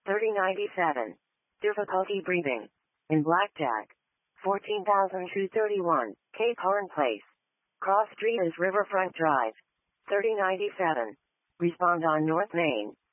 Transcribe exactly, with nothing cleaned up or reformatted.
thirty ninety-seven. Difficulty breathing. In Blackjack. fourteen thousand two hundred thirty-one. Cape Horn Place. Cross Street is Riverfront Drive. thirty ninety-seven. Respond on North Main.